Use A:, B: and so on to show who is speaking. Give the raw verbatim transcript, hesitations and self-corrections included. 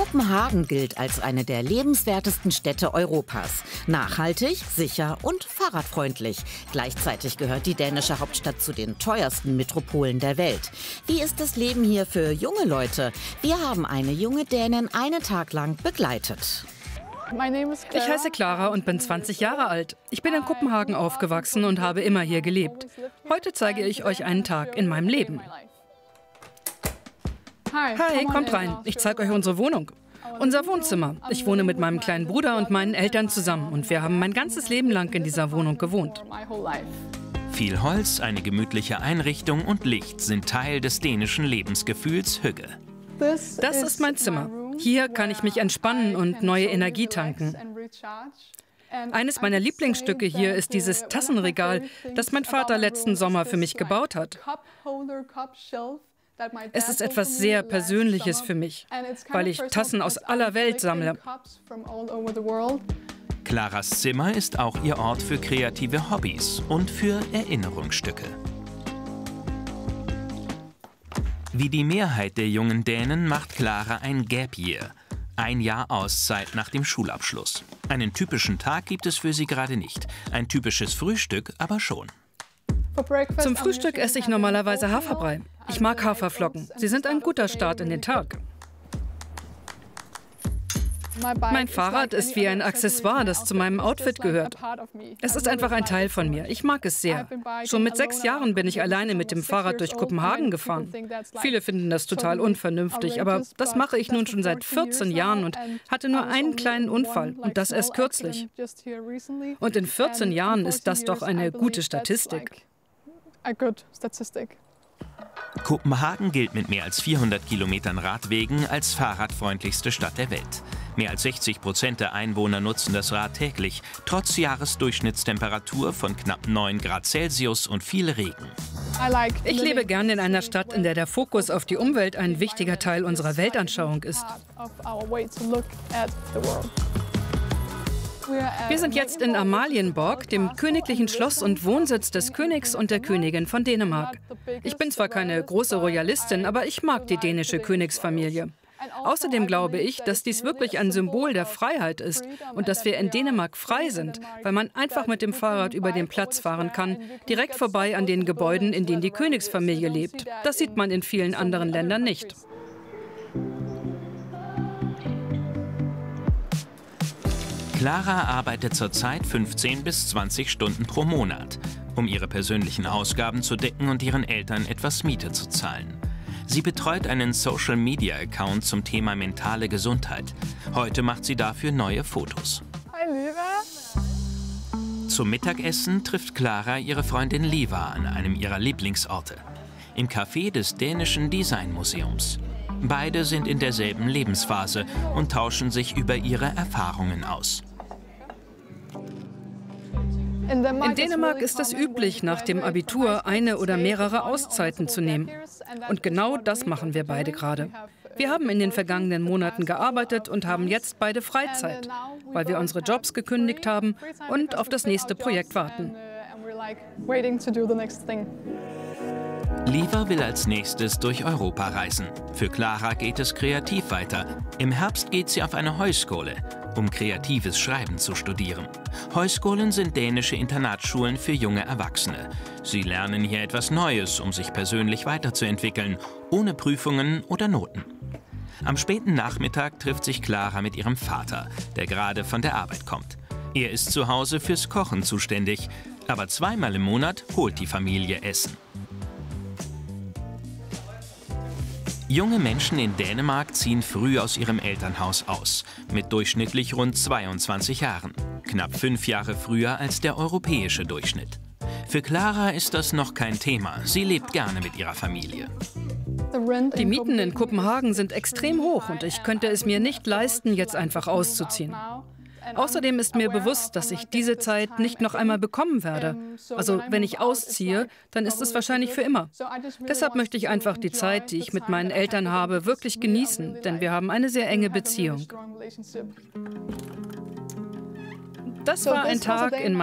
A: Kopenhagen gilt als eine der lebenswertesten Städte Europas. Nachhaltig, sicher und fahrradfreundlich. Gleichzeitig gehört die dänische Hauptstadt zu den teuersten Metropolen der Welt. Wie ist das Leben hier für junge Leute? Wir haben eine junge Dänin einen Tag lang begleitet.
B: Ich heiße Clara und bin zwanzig Jahre alt. Ich bin in Kopenhagen aufgewachsen und habe immer hier gelebt. Heute zeige ich euch einen Tag in meinem Leben. Hi, kommt rein. Ich zeige euch unsere Wohnung. Unser Wohnzimmer. Ich wohne mit meinem kleinen Bruder und meinen Eltern zusammen und wir haben mein ganzes Leben lang in dieser Wohnung gewohnt.
C: Viel Holz, eine gemütliche Einrichtung und Licht sind Teil des dänischen Lebensgefühls Hygge.
B: Das ist mein Zimmer. Hier kann ich mich entspannen und neue Energie tanken. Eines meiner Lieblingsstücke hier ist dieses Tassenregal, das mein Vater letzten Sommer für mich gebaut hat. Es ist etwas sehr Persönliches für mich, weil ich Tassen aus aller Welt sammle.
C: Claras Zimmer ist auch ihr Ort für kreative Hobbys und für Erinnerungsstücke. Wie die Mehrheit der jungen Dänen macht Clara ein Gap Year. Ein Jahr Auszeit nach dem Schulabschluss. Einen typischen Tag gibt es für sie gerade nicht. Ein typisches Frühstück aber schon.
B: Zum Frühstück esse ich normalerweise Haferbrei. Ich mag Haferflocken. Sie sind ein guter Start in den Tag. Mein Fahrrad ist wie ein Accessoire, das zu meinem Outfit gehört. Es ist einfach ein Teil von mir. Ich mag es sehr. Schon mit sechs Jahren bin ich alleine mit dem Fahrrad durch Kopenhagen gefahren. Viele finden das total unvernünftig, aber das mache ich nun schon seit vierzehn Jahren und hatte nur einen kleinen Unfall und das erst kürzlich. Und in vierzehn Jahren ist das doch eine gute Statistik.
C: Kopenhagen gilt mit mehr als vierhundert Kilometern Radwegen als fahrradfreundlichste Stadt der Welt. Mehr als sechzig Prozent der Einwohner nutzen das Rad täglich, trotz Jahresdurchschnittstemperatur von knapp neun Grad Celsius und viel Regen.
B: Ich lebe gern in einer Stadt, in der der Fokus auf die Umwelt ein wichtiger Teil unserer Weltanschauung ist. Wir sind jetzt in Amalienborg, dem königlichen Schloss und Wohnsitz des Königs und der Königin von Dänemark. Ich bin zwar keine große Royalistin, aber ich mag die dänische Königsfamilie. Außerdem glaube ich, dass dies wirklich ein Symbol der Freiheit ist und dass wir in Dänemark frei sind, weil man einfach mit dem Fahrrad über den Platz fahren kann, direkt vorbei an den Gebäuden, in denen die Königsfamilie lebt. Das sieht man in vielen anderen Ländern nicht.
C: Clara arbeitet zurzeit fünfzehn bis zwanzig Stunden pro Monat, um ihre persönlichen Ausgaben zu decken und ihren Eltern etwas Miete zu zahlen. Sie betreut einen Social-Media-Account zum Thema mentale Gesundheit. Heute macht sie dafür neue Fotos. Zum Mittagessen trifft Clara ihre Freundin Liva an einem ihrer Lieblingsorte. Im Café des dänischen Designmuseums. Beide sind in derselben Lebensphase und tauschen sich über ihre Erfahrungen aus.
B: In Dänemark ist es üblich, nach dem Abitur eine oder mehrere Auszeiten zu nehmen. Und genau das machen wir beide gerade. Wir haben in den vergangenen Monaten gearbeitet und haben jetzt beide Freizeit, weil wir unsere Jobs gekündigt haben und auf das nächste Projekt warten.
C: Liva will als nächstes durch Europa reisen. Für Clara geht es kreativ weiter. Im Herbst geht sie auf eine Højskole, um kreatives Schreiben zu studieren. Højskolen sind dänische Internatsschulen für junge Erwachsene. Sie lernen hier etwas Neues, um sich persönlich weiterzuentwickeln, ohne Prüfungen oder Noten. Am späten Nachmittag trifft sich Clara mit ihrem Vater, der gerade von der Arbeit kommt. Er ist zu Hause fürs Kochen zuständig, aber zweimal im Monat holt die Familie Essen. Junge Menschen in Dänemark ziehen früh aus ihrem Elternhaus aus, mit durchschnittlich rund zweiundzwanzig Jahren. Knapp fünf Jahre früher als der europäische Durchschnitt. Für Clara ist das noch kein Thema. Sie lebt gerne mit ihrer Familie.
B: Die Mieten in Kopenhagen sind extrem hoch und ich könnte es mir nicht leisten, jetzt einfach auszuziehen. Außerdem ist mir bewusst, dass ich diese Zeit nicht noch einmal bekommen werde. Also wenn ich ausziehe, dann ist es wahrscheinlich für immer. Deshalb möchte ich einfach die Zeit, die ich mit meinen Eltern habe, wirklich genießen, denn wir haben eine sehr enge Beziehung. Das war ein Tag in meinem